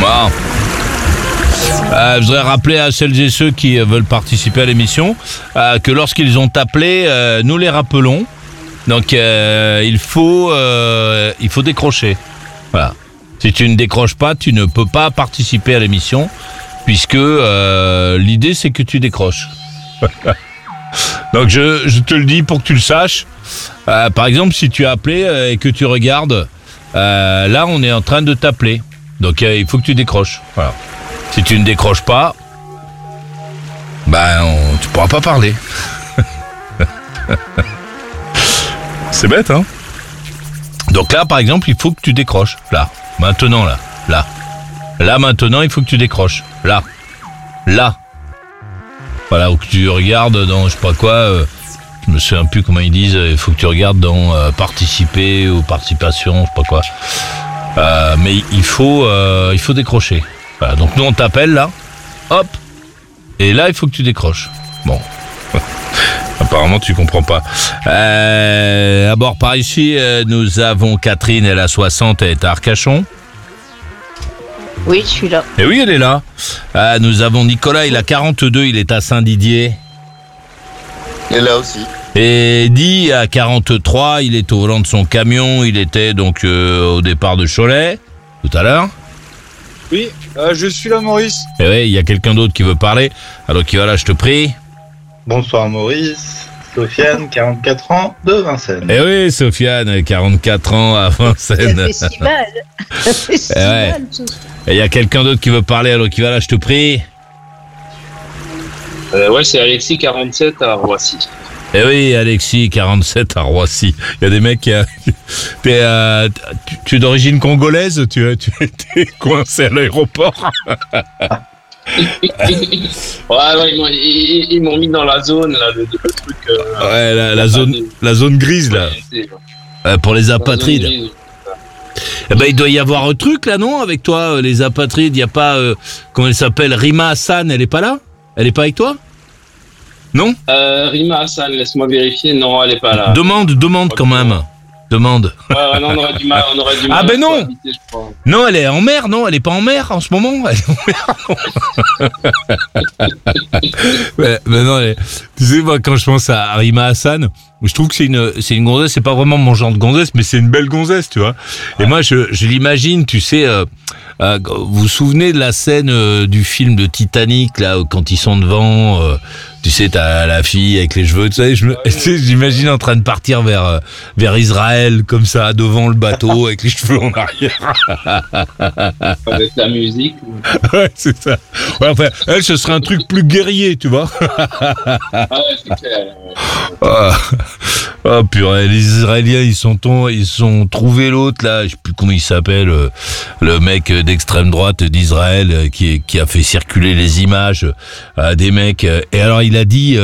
Bon. Je voudrais rappeler à celles et ceux qui veulent participer à l'émission que lorsqu'ils ont appelé, nous les rappelons. Donc il faut décrocher. Voilà. Si tu ne décroches pas, tu ne peux pas participer à l'émission, puisque l'idée c'est que tu décroches. Donc je te le dis pour que tu le saches. Par exemple, si tu as appelé et que tu regardes, là on est en train de t'appeler. Donc il faut que tu décroches. Voilà. Si tu ne décroches pas, tu pourras pas parler. C'est bête, hein? Donc là, par exemple, il faut que tu décroches. Là, maintenant, là. Là, maintenant, il faut que tu décroches. Là. Voilà, ou que tu regardes dans, je sais pas quoi, je me souviens plus comment ils disent, il faut que tu regardes dans participer ou participation, je sais pas quoi. Mais il faut décrocher. Voilà, donc nous on t'appelle là, hop, et là il faut que tu décroches. Bon, apparemment tu comprends pas. À bord par ici, nous avons Catherine, elle a 60, elle est à Arcachon. Oui, je suis là. Et oui, elle est là. Nous avons Nicolas, il a 42, il est à Saint-Didier. Il est là aussi. Et Eddy à 43, il est au volant de son camion, il était donc au départ de Cholet, tout à l'heure. Oui, je suis là, Maurice. Et oui, il y a quelqu'un d'autre qui veut parler, alors qui va là, je te prie. Bonsoir Maurice, Sofiane, 44 ans, de Vincennes. Eh oui, Sofiane, 44 ans à Vincennes. Ça fait si mal. Ça fait si mal, tout ça. Et il y a quelqu'un d'autre qui veut parler, alors qui va là, je te prie. Ouais, c'est Alexis, 47 à Roissy. Eh oui, Alexis, 47 à Roissy. Il y a des mecs qui... tu es d'origine congolaise, tu es coincé à l'aéroport. Ouais, ils m'ont mis dans la zone, là, le truc... ouais, la zone grise, là. Pour les apatrides. Eh ben, il doit y avoir un truc, là, non, avec toi, les apatrides. Il n'y a pas... comment elle s'appelle, Rima Hassan, elle est pas là? Elle est pas avec toi? Non? Rima Hassan, laisse-moi vérifier. Non, elle est pas là. Demande quand même. Demande. Ouais, non, on aurait du mal. Ah ben non. Habiter, je crois. Non, elle est en mer, non? Elle est pas en mer en ce moment? Elle est en mer. mais non, tu sais, moi, quand je pense à Rima Hassan, je trouve que c'est une gonzesse, c'est pas vraiment mon genre de gonzesse, mais c'est une belle gonzesse, tu vois. Et moi, je l'imagine, tu sais, vous vous souvenez de la scène du film de Titanic, là, quand ils sont devant, tu sais, t'as la fille avec les cheveux, tu sais, j'imagine en train de partir vers Israël, comme ça, devant le bateau, avec les cheveux en arrière. Avec la musique. Ouais, c'est ça. Ouais, enfin, elle, ce serait un truc plus guerrier, tu vois. Ah ouais, c'est clair. Oh purée, les Israéliens, ils sont trouvés l'autre, là, je sais plus comment il s'appelle, le mec d'extrême droite d'Israël qui a fait circuler les images des mecs. Et alors, il a dit,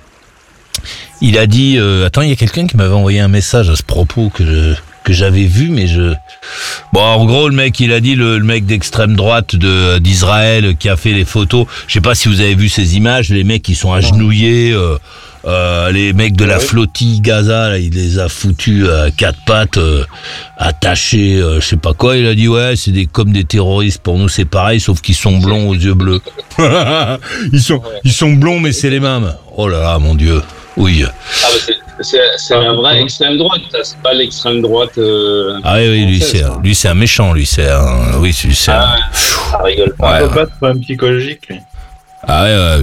attends, il y a quelqu'un qui m'avait envoyé un message à ce propos que j'avais vu, mais bon, en gros, le mec, il a dit, le mec d'extrême droite d'Israël qui a fait les photos, je sais pas si vous avez vu ces images, les mecs qui sont agenouillés, les mecs de la flottille Gaza, là, il les a foutus à quatre pattes, attachés, je sais pas quoi. Il a dit ouais, c'est comme des terroristes. Pour nous, c'est pareil, sauf qu'ils sont blonds aux yeux bleus. ils sont blonds, mais c'est les mêmes. Oh là là, mon Dieu. Oui. Ah, c'est un vrai extrême droite, ça, c'est pas l'extrême droite. Ah oui, lui c'est un méchant, ça rigole pas. Un peu pas de problème psychologique, lui. Ah ouais,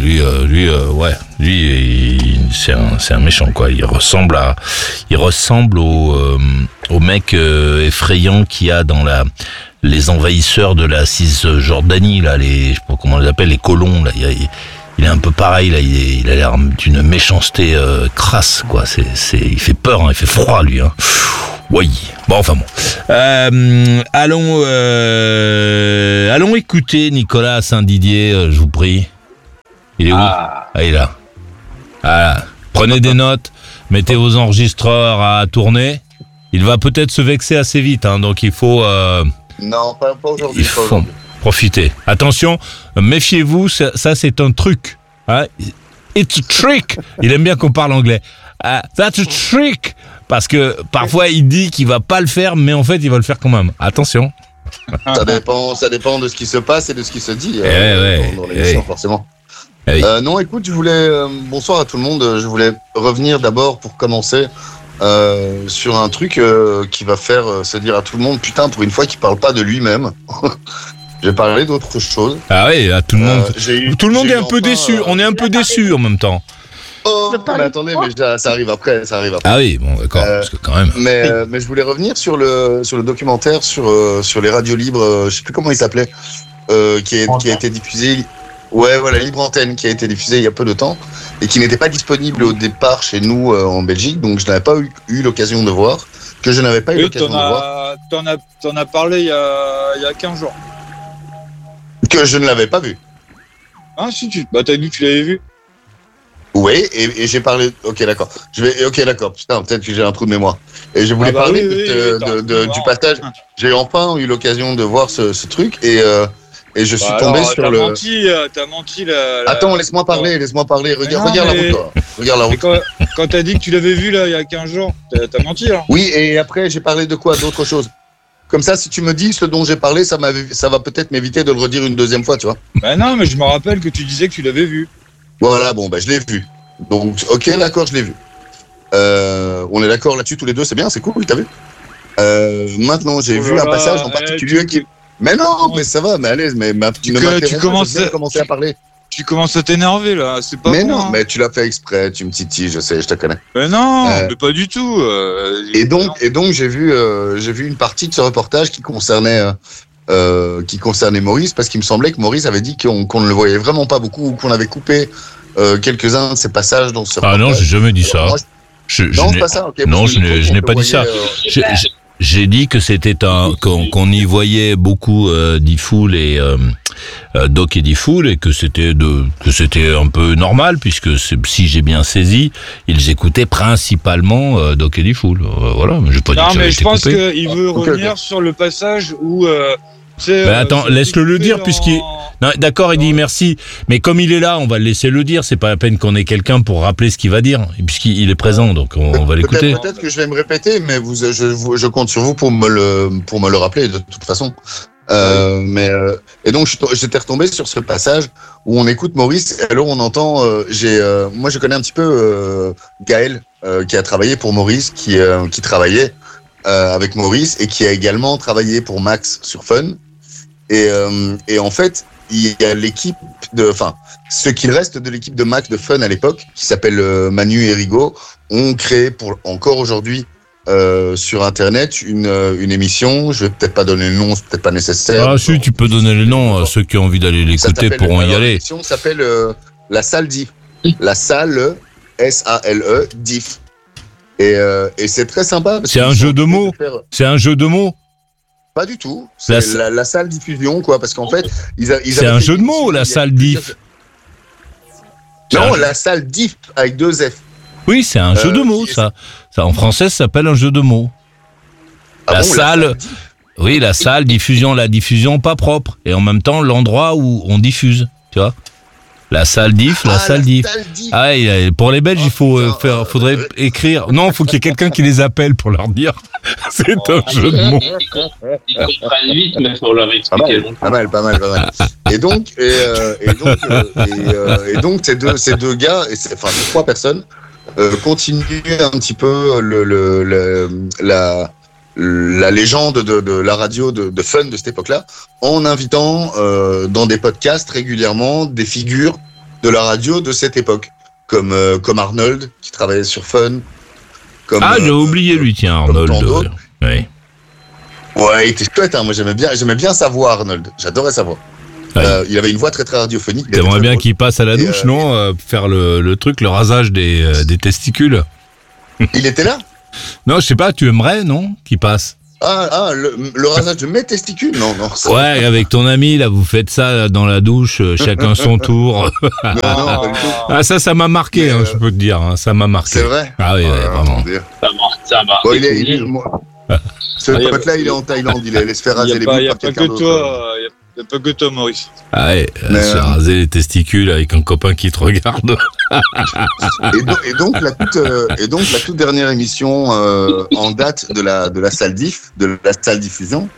lui, c'est un méchant, quoi. Il ressemble au mec effrayant qu'il y a dans les envahisseurs de la Cisjordanie, là, je sais pas comment on les appelle, les colons, là. Il est un peu pareil, là. Il a l'air d'une méchanceté crasse, quoi. Il fait peur, hein, il fait froid, lui, hein. Oui. Bon, enfin bon. Allons écouter Nicolas à Saint-Didier, je vous prie. Il est où? Ah, il est là. Voilà. Prenez des notes, mettez vos enregistreurs à tourner. Il va peut-être se vexer assez vite, hein, donc il faut... Non, pas aujourd'hui. Il faut profiter. Attention, méfiez-vous, ça c'est un truc. Hein? It's a trick. Il aime bien qu'on parle anglais. That's a trick. Parce que parfois il dit qu'il va pas le faire, mais en fait il va le faire quand même. Attention. Ça dépend de ce qui se passe et de ce qui se dit dans l'émission, forcément. Oui. Non, écoute, je voulais... bonsoir à tout le monde. Je voulais revenir d'abord, pour commencer, sur un truc qui va faire se dire à tout le monde, putain, pour une fois qu'il parle pas de lui-même. Je vais parler d'autre chose. Ah oui, là, tout le monde, tout le monde est un peu déçu. On est un peu déçu en même temps. Oh, mais attendez, mais ça arrive après. Ah oui, bon, d'accord, parce que quand même. Mais je voulais revenir sur le documentaire sur les radios libres, je sais plus comment il s'appelait, qui a été diffusé. Ouais, voilà, Libre Antenne, qui a été diffusé il y a peu de temps et qui n'était pas disponible au départ chez nous en Belgique, donc je n'avais pas eu l'occasion de voir, que je n'avais pas eu l'occasion de voir. T'en as parlé il y a 15 jours. Que je ne l'avais pas vu. Ah si, t'as dit que tu l'avais vu. Oui, et j'ai parlé. Ok, d'accord. Ok, d'accord. Putain, peut-être que j'ai un trou de mémoire. Et je voulais parler du passage. J'ai enfin eu l'occasion de voir ce truc et je suis tombé sur le. T'as menti. Attends, laisse-moi parler. Regarde la route, toi. Regarde la route. Quand t'as dit que tu l'avais vu là il y a 15 jours, t'as menti là. Oui, et après j'ai parlé de quoi, d'autre chose. Comme ça, si tu me dis ce dont j'ai parlé, ça va peut-être m'éviter de le redire une deuxième fois, tu vois. Bah non, mais je me rappelle que tu disais que tu l'avais vu. Voilà, bon, je l'ai vu. Donc, ok, d'accord, je l'ai vu. On est d'accord là-dessus tous les deux, c'est bien, c'est cool, t'as vu. Maintenant, j'ai vu un passage en particulier qui... Mais non, mais ça va, mais allez, tu commences à parler. Tu commences à t'énerver là, c'est pas mais bon. Non, mais tu l'as fait exprès, tu me titilles, je sais, je te connais. Mais non, mais pas du tout. Et donc j'ai vu une partie de ce reportage qui concernait Maurice, parce qu'il me semblait que Maurice avait dit qu'on ne le voyait vraiment pas beaucoup, ou qu'on avait coupé quelques-uns de ses passages dans ce reportage. Ah non, j'ai jamais dit ça. Non, c'est pas ça. Okay, non, je n'ai pas dit ça. J'ai dit que c'était qu'on y voyait beaucoup Diffoul et Doc et Diffoul, et que c'était un peu normal, puisque si j'ai bien saisi, ils écoutaient principalement Doc et Diffoul. Voilà, mais j'ai pas dit que ça avait été coupé. Non, mais je pense qu'il veut revenir sur le passage où attends, laisse-le le dire, puisqu'il... Non, d'accord, il dit merci, mais comme il est là, on va le laisser le dire, c'est pas la peine qu'on ait quelqu'un pour rappeler ce qu'il va dire, puisqu'il est présent, donc on va l'écouter. Peut-être que je vais me répéter, mais je compte sur vous pour me le rappeler de toute façon. Et donc j'étais retombé sur ce passage où on écoute Maurice, et alors on entend, moi je connais un petit peu Gaël, qui a travaillé pour Maurice, qui travaillait avec Maurice, et qui a également travaillé pour Max sur Fun. Et en fait, il y a l'équipe ce qu'il reste de l'équipe de Max de Fun à l'époque, qui s'appelle Manu et Rigaud, ont créé encore aujourd'hui sur Internet une émission. Je vais peut-être pas donner le nom, c'est peut-être pas nécessaire. Ah si, tu peux donner le nom, ceux qui ont envie d'aller l'écouter pourront y aller. L'émission s'appelle La Salle Diff. La Salle, S-A-L-E, Diff. Et c'est très sympa. C'est un jeu de mots. C'est un jeu de mots. Pas du tout. C'est la salle diffusion, quoi, parce qu'en fait, c'est un jeu de mots, la salle diff. Non, la salle diff avec 2 F. Oui, c'est un jeu de mots, ça. Ça, en français, ça s'appelle un jeu de mots. La salle, oui, la salle diffusion, la diffusion pas propre, et en même temps l'endroit où on diffuse, tu vois. La salle diff, la salle diff. Ah, pour les Belges, il faudrait écrire. Non, il faut qu'il y ait quelqu'un qui les appelle pour leur dire. C'est un jeu de mots. Ils comprennent vite, mais il faut leur expliquer longtemps. Pas mal. Et donc, ces deux gars, ces 3 personnes, continuent un petit peu la légende de la radio de Fun de cette époque-là, en invitant dans des podcasts régulièrement des figures de la radio de cette époque, comme Arnold qui travaillait sur Fun. J'ai oublié lui, tiens, Arnold. Oui. Ouais, il était chouette, hein. Moi j'aimais bien sa voix, Arnold. J'adorais sa voix. Ouais. Il avait une voix très très radiophonique. T'aimerais bien qu'il passe à la douche, non, faire le truc, le rasage des testicules. Il était là? Non, je sais pas, tu aimerais, non, qu'il passe? Le rasage de mes testicules? Non. Ouais, avec ton ami, là, vous faites ça dans la douche, chacun son tour. Non, pas du tout. Ah, ça m'a marqué, hein, je peux te dire, hein, ça m'a marqué. C'est vrai? Ah oui, vraiment. Ça va. Bon, ce pote-là, il est en Thaïlande, il allait se faire raser les boules par quelqu'un d'autre. Il n'y a pas que toi, Maurice. Ah ouais, se raser les testicules avec un copain qui te regarde. et donc la toute dernière émission en date de la salle diff, de la salle diffusion,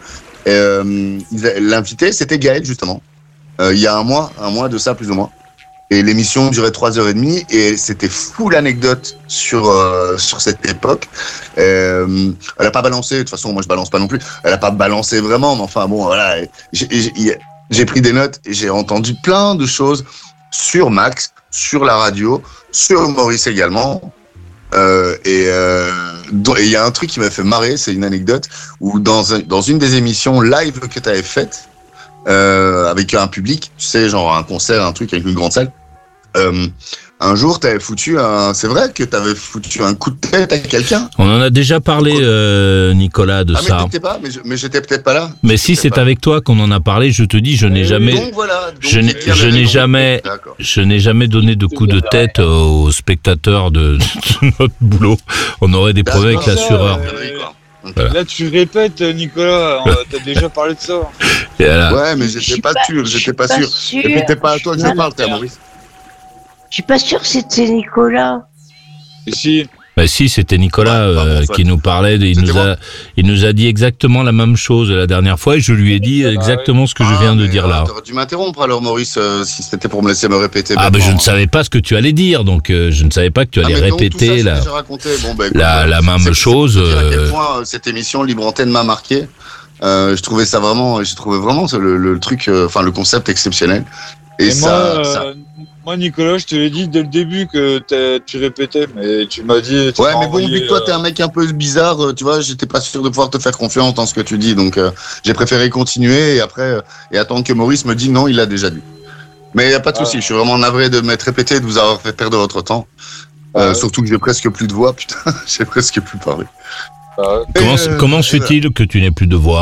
L'invité, c'était Gaël, justement. Il y a un mois de ça, plus ou moins. Et l'émission durait 3h30 et c'était full anecdote sur cette époque. Elle a pas balancé, de toute façon, moi je balance pas non plus. Elle a pas balancé vraiment, mais enfin bon, voilà. J'ai pris des notes et j'ai entendu plein de choses sur Max, sur la radio, sur Maurice également. Et il y a un truc qui m'a fait marrer, c'est une anecdote où dans une des émissions live que tu avais faites avec un public, tu sais, genre un concert, un truc avec une grande salle. Un jour, c'est vrai que t'avais foutu un coup de tête à quelqu'un. On en a déjà parlé, Nicolas, de ça. Mais j'étais peut-être pas là. Mais si c'est avec toi qu'on en a parlé, je te dis, je n'ai jamais, donc voilà, donc je n'ai jamais donné de coup de tête aux spectateurs de notre boulot. On aurait des problèmes avec l'assureur. Voilà. Là, tu répètes, Nicolas, t'as déjà parlé de ça. Ouais, mais j'étais pas sûr. Et puis, t'es pas à toi que je parle, t'es à Maurice. Je suis pas sûr que c'était Nicolas. Si. Bah si, c'était Nicolas qui nous parlait. Il nous a dit exactement la même chose la dernière fois et je lui ai dit exactement ce que je viens de dire là. T'aurais dû m'interrompre alors, Maurice, si c'était pour me laisser me répéter. Ah, je ne savais pas ce que tu allais dire, donc je ne savais pas que tu allais répéter la même chose. À quel point cette émission Libre Antenne m'a marqué. J'ai trouvé vraiment le truc, le concept exceptionnel. Et moi, Nicolas, je te l'ai dit dès le début que tu répétais, mais tu m'as dit... Ouais, mais bon, vu que toi, t'es un mec un peu bizarre, tu vois, j'étais pas sûr de pouvoir te faire confiance dans ce que tu dis, donc j'ai préféré continuer et attendre que Maurice me dise non, il l'a déjà dit. Mais y a pas de souci, je suis vraiment navré de m'être répété, de vous avoir fait perdre votre temps. Surtout que j'ai presque plus de voix, putain, j'ai presque plus parlé. Comment se fait-il que tu n'aies plus de voix ?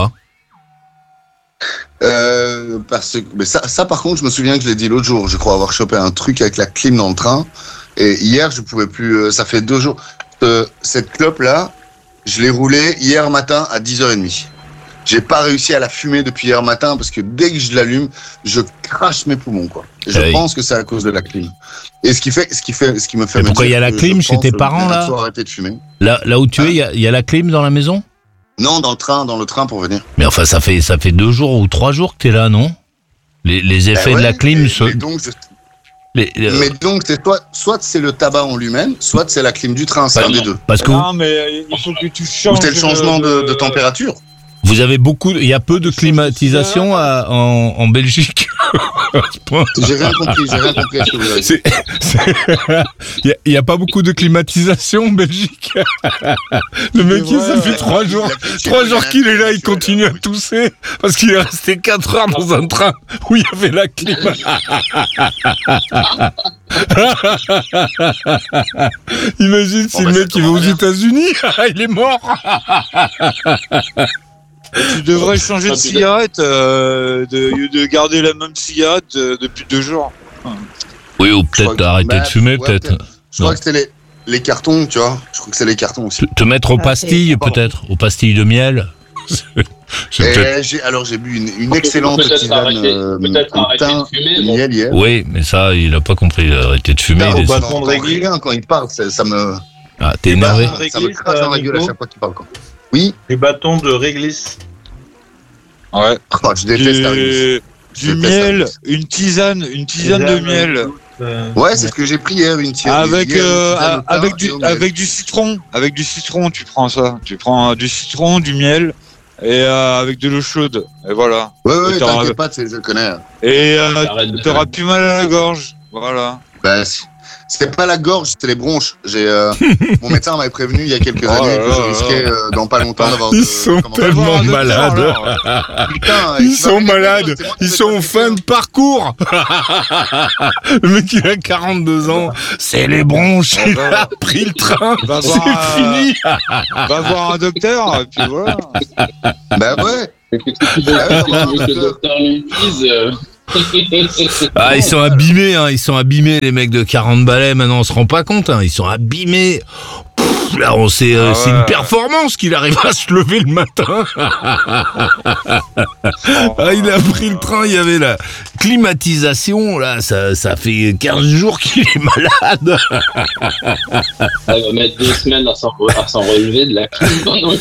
Mais ça par contre je me souviens que je l'ai dit l'autre jour, je crois avoir chopé un truc avec la clim dans le train et hier je pouvais plus, ça fait 2 jours, cette clope là je l'ai roulée hier matin à 10h30, j'ai pas réussi à la fumer depuis hier matin parce que dès que je l'allume je crache mes poumons quoi, et je pense que c'est à cause de la clim et ce qui me fait mais pourquoi il y a la clim chez tes parents là? Arrêter de fumer. Là où tu es, il y a la clim dans la maison? Non, dans le train pour venir. Mais enfin, ça fait 2 jours ou 3 jours que t'es là, non? Les effets de la clim Mais donc, c'est soit c'est le tabac en lui-même, soit c'est la clim du train, c'est un des deux. Parce que non, mais il faut que tu changes. Ou c'est le changement de température. Vous avez il y a peu de climatisation en Belgique. J'ai rien compris à ce que vous avez dit. Il y a pas beaucoup de climatisation en Belgique. Le mec, ça fait 3 jours qu'il est là, il continue à tousser parce qu'il est resté 4 heures dans un train où il y avait la clim. Imagine si le mec il va aux États-Unis, il est mort. Tu devrais changer de cigarette, de garder la même cigarette depuis 2 jours. Oui, ou peut-être arrêter de fumer, peut-être. Je crois que c'était les cartons, tu vois. Je crois que c'est les cartons aussi. Te mettre aux pastilles, peut-être, aux pastilles de miel. J'ai bu une excellente tisane au thym de miel hier. Oui, mais ça, il a pas compris. Arrêter de fumer. Au bâton de réglisse, quand il parle, ça me... Ah, t'es énervé. Ça me crache dans la gueule à chaque fois qu'il parle. Oui. Du bâton de réglisse. Ouais. Oh, je déteste la réglisse. Du miel, une tisane de miel. Ouais, c'est ce que j'ai pris hier, une tisane. Avec du citron, tu prends ça. Tu prends du citron, du miel et avec de l'eau chaude. Et voilà. Ouais, t'inquiète pas, je connais. Et t'auras plus mal à la gorge. Voilà. Bah, c'est pas la gorge, c'est les bronches. Mon médecin m'avait prévenu il y a quelques années que je risquais dans pas longtemps d'avoir. Ils sont tellement malades. Putain, ils sont malades. Ils sont en fin de parcours. Le mec il a 42 ans. C'est les bronches. Il a pris le train. C'est fini. Va voir un docteur. Et puis voilà. Bah ouais. Le docteur lui dise. Ah, ils sont abîmés, les mecs de 40 balais. Maintenant, on se rend pas compte, ils sont abîmés. Là, c'est une performance qu'il arrive à se lever le matin. Il a pris le train, il y avait la climatisation, là, ça fait 15 jours qu'il est malade. Ça va mettre 2 semaines à s'en relever de la clim.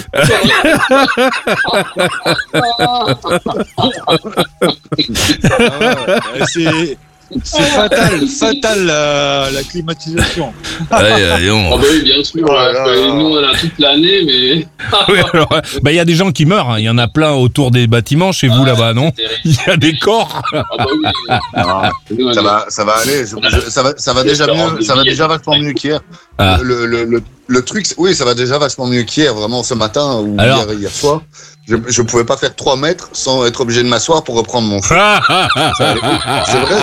C'est fatal la climatisation. Ah bah oui, bien sûr. Nous, on a toute l'année, mais... Oui, alors, il y a des gens qui meurent. Il y en a plein autour des bâtiments chez vous là-bas, non? Il y a des corps. Ah bah oui. Ça va aller. Ça va déjà vachement mieux qu'hier. Ah. Le truc, oui, ça va déjà vachement mieux qu'hier, vraiment ce matin ou hier soir. Je pouvais pas faire 3 mètres sans être obligé de m'asseoir pour reprendre mon feu. C'est vrai,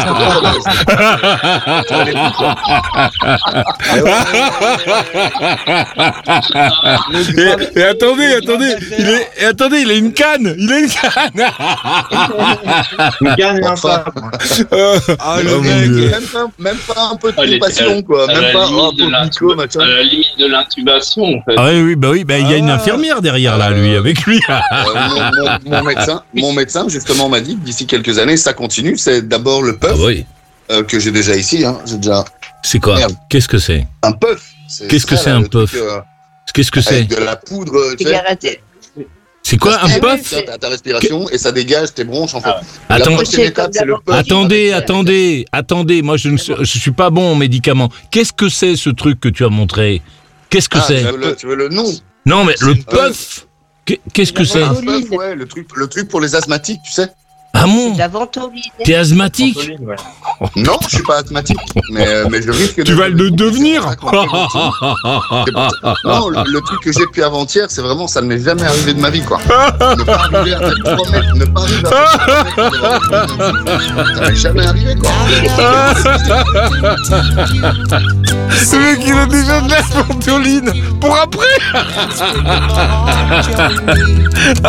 Et attendez, il a une canne. Une canne et un pas. Le mec. Même pas un peu de compassion, quoi. Même pas à la limite de l'intubation, en fait. Ah oui, il y a une infirmière derrière là, lui, avec lui. Mon médecin, justement, m'a dit que d'ici quelques années, ça continue. C'est d'abord le puff, que j'ai déjà ici. J'ai déjà... C'est quoi? Merde. Qu'est-ce que c'est? Un puff. Qu'est-ce que c'est un puff? Qu'est-ce que c'est? Avec de la poudre. C'est quoi un puff? Ta respiration et ça dégage tes bronches, en fait. La prochaine étape, c'est le puff. Attendez. Moi, je suis pas bon en médicaments. Qu'est-ce que c'est ce truc que tu as montré? Qu'est-ce que c'est? Tu veux le nom? Non, mais le puff. Qu'est-ce que c'est? Un puff, ouais, le truc pour les asthmatiques, tu sais. Ah bon? La ventoline. T'es asthmatique? Ouais. Non, je suis pas asthmatique, mais je risque. Tu vas le devenir? Non, le truc que j'ai depuis avant-hier, c'est vraiment, ça ne m'est jamais arrivé de ma vie, quoi. Ne pas arriver à faire 3 mètres, ne pas arriver à faire 3 mètres, ça m'est jamais arrivé, quoi. Ce mec, il a déjà de la ventoline pour après.